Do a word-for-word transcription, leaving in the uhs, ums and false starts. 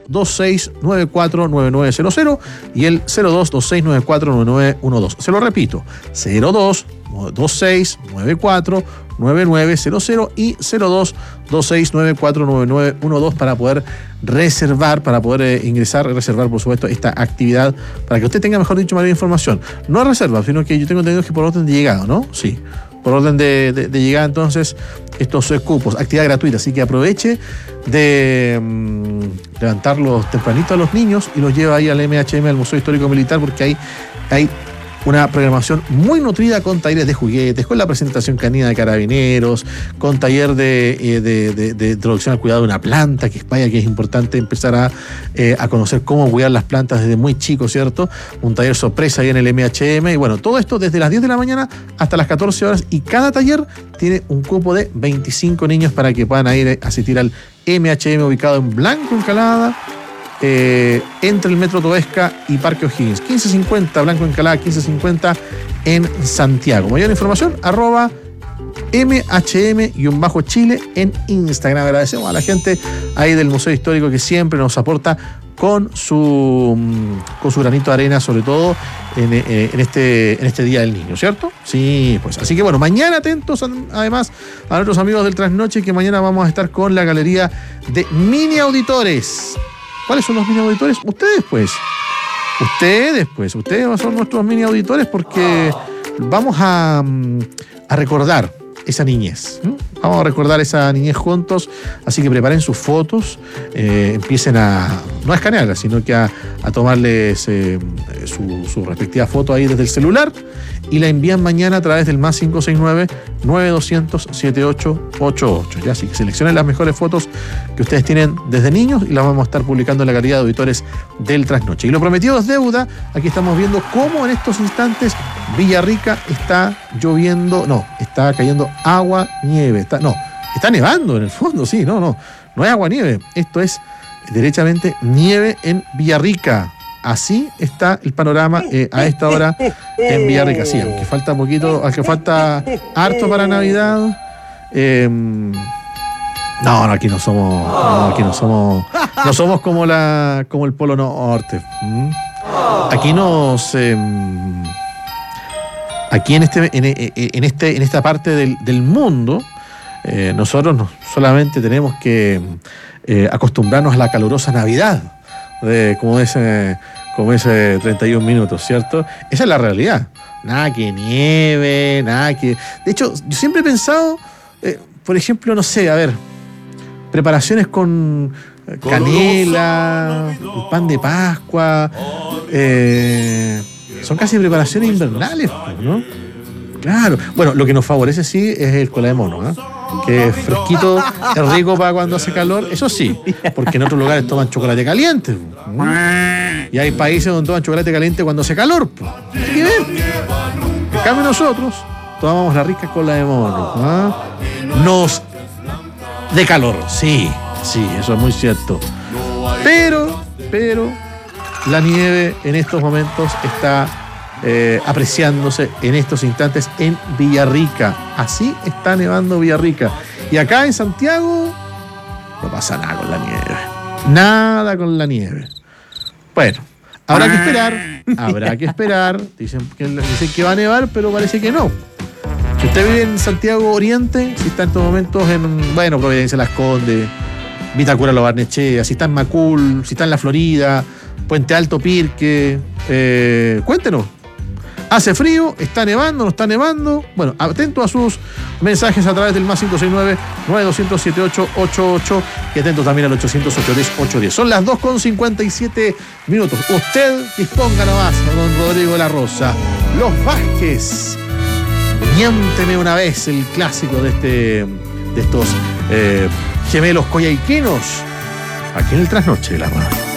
dos seis nueve cuatro nueve nueve cero cero y el cero dos dos seis nueve cuatro nueve nueve uno dos. Se lo repito, cero dos dos seis nueve cuatro nueve nueve cero cero y cero dos dos seis nueve cuatro nueve nueve uno dos para poder reservar, para poder eh, ingresar, reservar, por supuesto, esta actividad, para que usted tenga, mejor dicho, mayor información. No reserva, sino que yo tengo entendido que por orden de llegada, ¿no? Sí, por orden de, de, de llegada, entonces, estos eh, cupos, actividad gratuita, así que aproveche de mmm, levantarlos tempranito a los niños y los lleva ahí al M H M, al Museo Histórico Militar, porque ahí hay una programación muy nutrida con talleres de juguetes, con la presentación canina de carabineros, con taller de, eh, de, de, de introducción al cuidado de una planta, que es vaya que es importante empezar a, eh, a conocer cómo cuidar las plantas desde muy chico, ¿cierto? Un taller sorpresa ahí en el M H M, y bueno, todo esto desde las diez de la mañana hasta las catorce horas, y cada taller tiene un cupo de veinticinco niños para que puedan ir a asistir al M H M ubicado en Blanco Encalada, Eh, entre el Metro Toesca y Parque O'Higgins, quince cincuenta Blanco Encalada, quince cincuenta en Santiago. Mayor información, arroba M H M-Chile en Instagram. Agradecemos a la gente ahí del Museo Histórico que siempre nos aporta con su, con su granito de arena, sobre todo en, en, este, en este Día del Niño, ¿cierto? Sí, pues. Así que bueno, mañana atentos además a nuestros amigos del Trasnoche, que mañana vamos a estar con la galería de mini auditores. ¿Cuáles son los mini auditores? Ustedes, pues. Ustedes, pues. Ustedes son nuestros mini auditores, porque vamos a, a recordar esa niñez. ¿Mm? Vamos a recordar esa niñez juntos. Así que preparen sus fotos. Eh, empiecen a, no a escanearlas, sino que a, a tomarles eh, su, su respectiva foto ahí desde el celular. Y la envían mañana a través del más cinco seis nueve nueve dos cero cero siete ocho ocho ocho. Ya, así que seleccionen las mejores fotos que ustedes tienen desde niños y las vamos a estar publicando en la galería de auditores del Trasnoche. Y lo prometido es deuda. Aquí estamos viendo cómo en estos instantes Villarrica está lloviendo, no, está cayendo agua, nieve. Está, no, está nevando en el fondo, sí, no, no. No es agua, nieve. Esto es derechamente nieve en Villarrica. Así está el panorama eh, a esta hora en Villarrica. Sí, aunque falta poquito, aunque falta harto para Navidad. Eh, no, no, aquí no somos, no, aquí no somos, no somos como la, como el Polo Norte. ¿Mm? Aquí nos, eh, aquí en este, en, en este, en esta parte del, del mundo, eh, nosotros no, solamente tenemos que eh, acostumbrarnos a la calurosa Navidad. De, como ese como ese treinta y un minutos, ¿cierto? Esa es la realidad. Nada que nieve, nada que... De hecho, yo siempre he pensado, eh, por ejemplo, no sé, a ver, preparaciones con canela, pan de Pascua, eh, son casi preparaciones invernales, ¿no? Claro. Bueno, lo que nos favorece sí es el cola de mono, ¿eh? Que es fresquito, es rico para cuando hace calor, eso sí, porque en otros lugares toman chocolate caliente. Y hay países donde toman chocolate caliente cuando hace calor. Hay que ver. En cambio nosotros tomamos la rica cola de mono, ¿eh? Nos de calor, sí, sí, eso es muy cierto. Pero, pero, la nieve en estos momentos está Eh, apreciándose en estos instantes en Villarrica. Así está nevando Villarrica. Y acá en Santiago no pasa nada con la nieve. Nada con la nieve. Bueno, habrá que esperar. Habrá que esperar. Dicen que, dicen que va a nevar, pero parece que no. Si usted vive en Santiago Oriente, si está en estos momentos en, bueno, Providencia Las Condes, Vitacura Lo Barnechea, si está en Macul, si está en la Florida, Puente Alto Pirque, eh, cuéntenos. Hace frío, está nevando, no está nevando. Bueno, atento a sus mensajes a través del más cinco seis nueve nueve dos cero cero siete ocho ocho ocho y atento también al ochocientos ocho diez ocho diez. Son las dos con cincuenta y siete minutos. Usted disponga nomás, don Rodrigo de la Rosa. Los Vázquez. Miénteme una vez, el clásico de este de estos eh, gemelos coyhaiquenos. Aquí en el Trasnoche de la Radio.